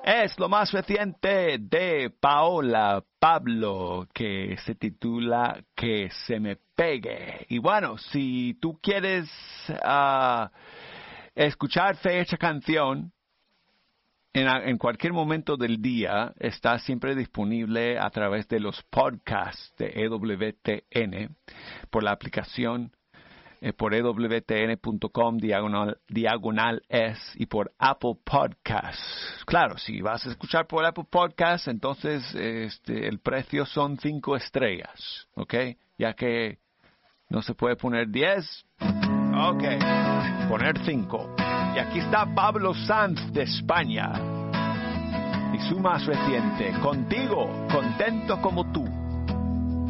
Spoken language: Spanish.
Es lo más reciente de Paola Pablo, que se titula Que se me pegue. Y bueno, si tú quieres escuchar esta canción en cualquier momento del día, está siempre disponible a través de los podcasts de EWTN por la aplicación por ewtn.com diagonal es y por Apple Podcasts. Claro, si vas a escuchar por Apple Podcasts, entonces el precio son 5 estrellas, ¿ok? Ya que no se puede poner 10, ok, poner 5. Y aquí está Pablo Sanz de España y su más reciente, Contigo, contento como tú.